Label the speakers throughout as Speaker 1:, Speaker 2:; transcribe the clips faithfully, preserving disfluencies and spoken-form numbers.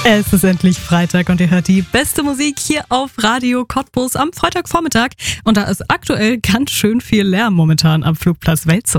Speaker 1: Es ist endlich Freitag und ihr hört die beste Musik hier auf Radio Cottbus am Freitagvormittag. Und da ist aktuell ganz schön viel Lärm momentan am Flugplatz Welzow.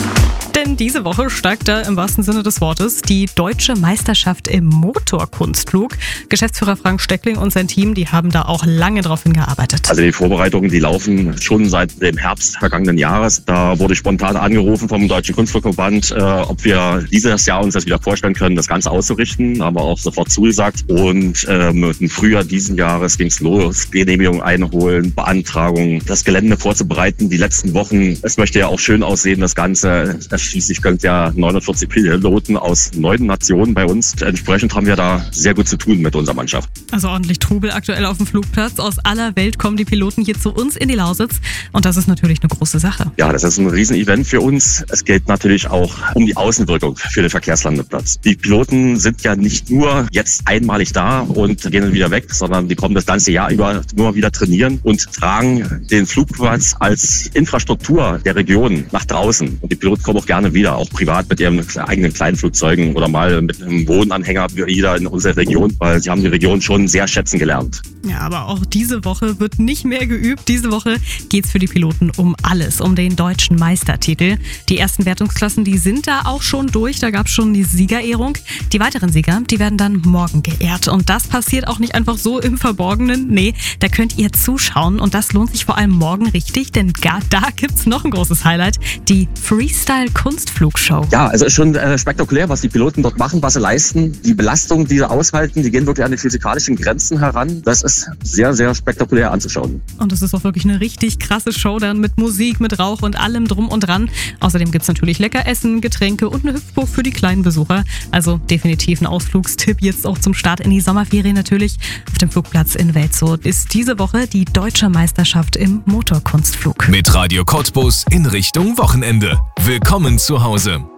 Speaker 1: Denn diese Woche steigt da im wahrsten Sinne des Wortes die deutsche Meisterschaft im Motorkunstflug. Geschäftsführer Frank Steckling und sein Team, die haben da auch lange drauf hingearbeitet.
Speaker 2: Also die Vorbereitungen, die laufen schon seit dem Herbst vergangenen Jahres. Da wurde spontan angerufen vom Deutschen Kunstflugverband, äh, ob wir dieses Jahr uns das wieder vorstellen können, das Ganze auszurichten. Haben wir auch sofort zugesagt. Und ähm, im Frühjahr diesen Jahres ging es los. Genehmigung einholen, Beantragung, das Gelände vorzubereiten. Die letzten Wochen, es möchte ja auch schön aussehen, das Ganze. Schließlich können ja neunundvierzig Piloten aus neun Nationen bei uns. Entsprechend haben wir da sehr gut zu tun mit unserer Mannschaft.
Speaker 1: Also ordentlich Trubel aktuell auf dem Flugplatz. Aus aller Welt kommen die Piloten hier zu uns in die Lausitz. Und das ist natürlich eine große Sache.
Speaker 2: Ja, das ist ein Riesenevent für uns. Es geht natürlich auch um die Außenwirkung für den Verkehrslandeplatz. Die Piloten sind ja nicht nur jetzt einmalig da und gehen dann wieder weg, sondern die kommen das ganze Jahr über nur wieder trainieren und tragen den Flugplatz als Infrastruktur der Region nach draußen. Und die Piloten kommen auch gerne wieder, auch privat mit ihren eigenen kleinen Flugzeugen oder mal mit einem Wohnanhänger wieder in unserer Region, weil sie haben die Region schon sehr schätzen gelernt.
Speaker 1: Ja, aber auch diese Woche wird nicht mehr geübt. Diese Woche geht's für die Piloten um alles, um den deutschen Meistertitel. Die ersten Wertungsklassen, die sind da auch schon durch. Da gab's schon die Siegerehrung. Die weiteren Sieger, die werden dann morgen geehrt. Und das passiert auch nicht einfach so im Verborgenen. Nee, da könnt ihr zuschauen. Und das lohnt sich vor allem morgen richtig, denn gar da gibt's noch ein großes Highlight. Die Freestyle-Kunstflugshow.
Speaker 2: Ja, also ist schon äh, spektakulär, was die Piloten dort machen, was sie leisten. Die Belastung, die sie aushalten, die gehen wirklich an die physikalischen Grenzen heran. Das ist sehr, sehr spektakulär anzuschauen.
Speaker 1: Und es ist auch wirklich eine richtig krasse Show dann mit Musik, mit Rauch und allem drum und dran. Außerdem gibt's natürlich lecker Essen, Getränke und eine Hüpfburg für die kleinen Besucher. Also definitiv ein Ausflugstipp jetzt auch zum Start in die Sommerferien natürlich. Auf dem Flugplatz in Welzow ist diese Woche die deutsche Meisterschaft im Motorkunstflug.
Speaker 3: Mit Radio Cottbus in Richtung Wochenende. Willkommen zu Hause.